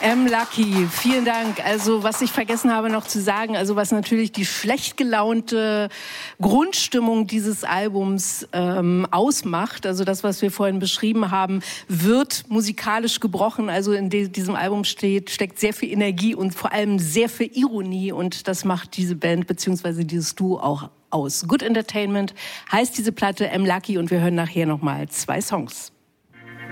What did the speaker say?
M-Lucky, vielen Dank. Also was ich vergessen habe noch zu sagen, also was natürlich die schlecht gelaunte Grundstimmung dieses Albums ausmacht, also das, was wir vorhin beschrieben haben, wird musikalisch gebrochen. Also in diesem Album steckt sehr viel Energie und vor allem sehr viel Ironie und das macht diese Band bzw. dieses Duo auch aus. Good Entertainment heißt diese Platte M-Lucky und wir hören nachher nochmal 2 Songs.